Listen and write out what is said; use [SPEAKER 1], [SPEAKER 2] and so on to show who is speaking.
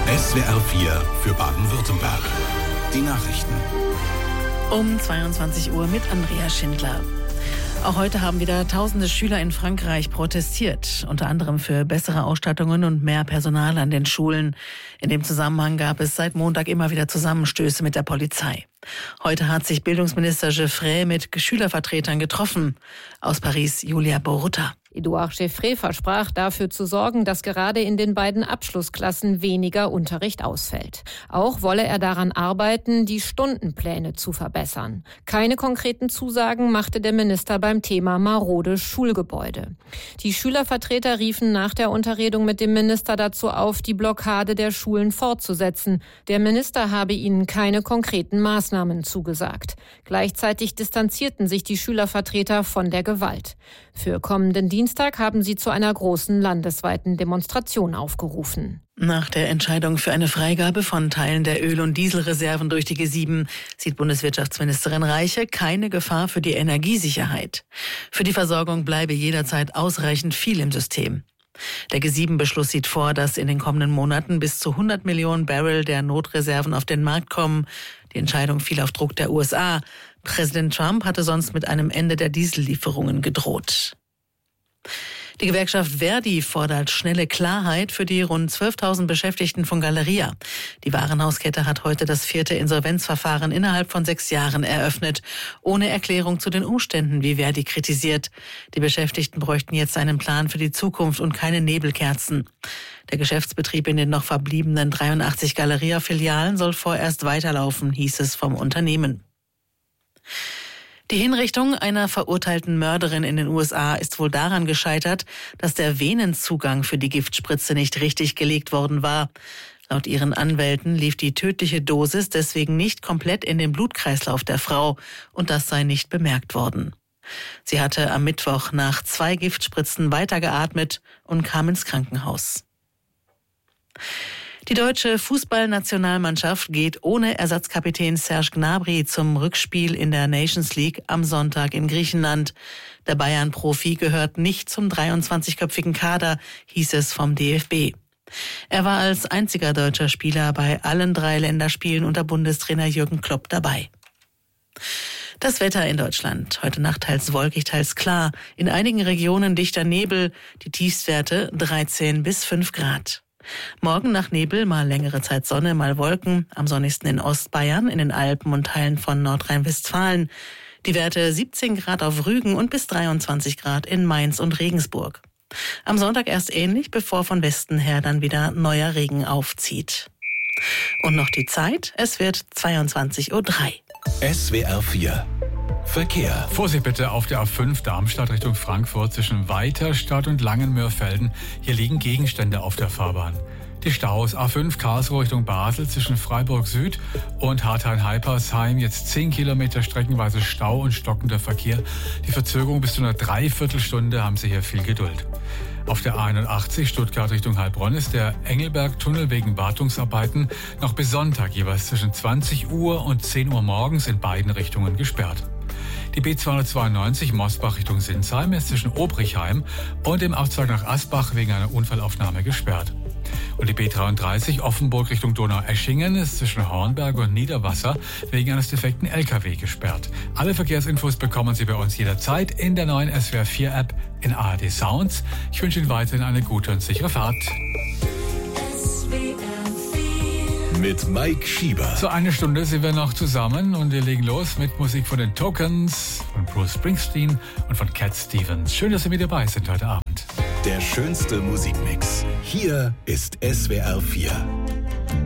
[SPEAKER 1] SWR 4 für Baden-Württemberg. Die Nachrichten.
[SPEAKER 2] Um 22 Uhr mit Andrea Schindler. Auch heute haben wieder tausende Schüler in Frankreich protestiert, unter anderem für bessere Ausstattungen und mehr Personal an den Schulen. In dem Zusammenhang gab es seit Montag immer wieder Zusammenstöße mit der Polizei. Heute hat sich Bildungsminister Geoffrey mit Schülervertretern getroffen. Aus Paris Julia Borutta.
[SPEAKER 3] Edouard Geoffrey versprach, dafür zu sorgen, dass gerade in den beiden Abschlussklassen weniger Unterricht ausfällt. Auch wolle er daran arbeiten, die Stundenpläne zu verbessern. Keine konkreten Zusagen machte der Minister beim Thema marode Schulgebäude. Die Schülervertreter riefen nach der Unterredung mit dem Minister dazu auf, die Blockade der Schulen fortzusetzen. Der Minister habe ihnen keine konkreten Maßnahmen zugesagt. Gleichzeitig distanzierten sich die Schülervertreter von der Gewalt. Für kommenden Dienstag haben sie zu einer großen landesweiten Demonstration aufgerufen.
[SPEAKER 2] Nach der Entscheidung für eine Freigabe von Teilen der Öl- und Dieselreserven durch die G7 sieht Bundeswirtschaftsministerin Reiche keine Gefahr für die Energiesicherheit. Für die Versorgung bleibe jederzeit ausreichend viel im System. Der G7-Beschluss sieht vor, dass in den kommenden Monaten bis zu 100 Millionen Barrel der Notreserven auf den Markt kommen. Die Entscheidung fiel auf Druck der USA. Präsident Trump hatte sonst mit einem Ende der Diesellieferungen gedroht. Die Gewerkschaft Verdi fordert schnelle Klarheit für die rund 12.000 Beschäftigten von Galeria. Die Warenhauskette hat heute das 4. Insolvenzverfahren innerhalb von 6 Jahren eröffnet, ohne Erklärung zu den Umständen, wie Verdi kritisiert. Die Beschäftigten bräuchten jetzt einen Plan für die Zukunft und keine Nebelkerzen. Der Geschäftsbetrieb in den noch verbliebenen 83 Galeria-Filialen soll vorerst weiterlaufen, hieß es vom Unternehmen. Die Hinrichtung einer verurteilten Mörderin in den USA ist wohl daran gescheitert, dass der Venenzugang für die Giftspritze nicht richtig gelegt worden war. Laut ihren Anwälten lief die tödliche Dosis deswegen nicht komplett in den Blutkreislauf der Frau und das sei nicht bemerkt worden. Sie hatte am Mittwoch nach 2 Giftspritzen weitergeatmet und kam ins Krankenhaus. Die deutsche Fußballnationalmannschaft geht ohne Ersatzkapitän Serge Gnabry zum Rückspiel in der Nations League am Sonntag in Griechenland. Der Bayern-Profi gehört nicht zum 23-köpfigen Kader, hieß es vom DFB. Er war als einziger deutscher Spieler bei allen 3 Länderspielen unter Bundestrainer Jürgen Klopp dabei. Das Wetter in Deutschland. Heute Nacht teils wolkig, teils klar. In einigen Regionen dichter Nebel. Die Tiefstwerte 13 bis 5 Grad. Morgen nach Nebel, mal längere Zeit Sonne, mal Wolken. Am sonnigsten in Ostbayern, in den Alpen und Teilen von Nordrhein-Westfalen. Die Werte 17 Grad auf Rügen und bis 23 Grad in Mainz und Regensburg. Am Sonntag erst ähnlich, bevor von Westen her dann wieder neuer Regen aufzieht. Und noch die Zeit, es wird 22:03 Uhr.
[SPEAKER 1] SWR 4 Verkehr.
[SPEAKER 4] Vorsicht bitte auf der A5 Darmstadt Richtung Frankfurt zwischen Weiterstadt und Langenmörfelden. Hier liegen Gegenstände auf der Fahrbahn. Die Staus A5 Karlsruhe Richtung Basel zwischen Freiburg Süd und Hartheim-Heipersheim. Jetzt 10 Kilometer streckenweise Stau und stockender Verkehr. Die Verzögerung bis zu einer Dreiviertelstunde, haben Sie hier viel Geduld. Auf der A81 Stuttgart Richtung Heilbronn ist der Engelberg-Tunnel wegen Wartungsarbeiten noch bis Sonntag jeweils zwischen 20 Uhr und 10 Uhr morgens in beiden Richtungen gesperrt. Die B292 Mosbach Richtung Sinsheim ist zwischen Obrichheim und dem Abzweig nach Asbach wegen einer Unfallaufnahme gesperrt. Und die B33 Offenburg Richtung Donaueschingen ist zwischen Hornberg und Niederwasser wegen eines defekten LKW gesperrt. Alle Verkehrsinfos bekommen Sie bei uns jederzeit in der neuen SWR 4 App in ARD Sounds. Ich wünsche Ihnen weiterhin eine gute und sichere Fahrt.
[SPEAKER 1] Mit Mike Schieber.
[SPEAKER 4] So, eine Stunde sind wir noch zusammen und wir legen los mit Musik von den Tokens, von Bruce Springsteen und von Cat Stevens. Schön, dass Sie mit dabei sind heute Abend.
[SPEAKER 1] Der schönste Musikmix. Hier ist SWR 4.